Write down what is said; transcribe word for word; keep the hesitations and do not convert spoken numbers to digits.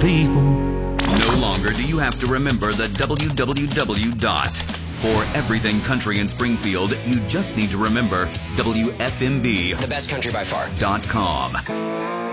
people. No longer do you have to remember the w w w dot. For everything country in Springfield, you just need to remember W F M B. The best country by far. Dot com.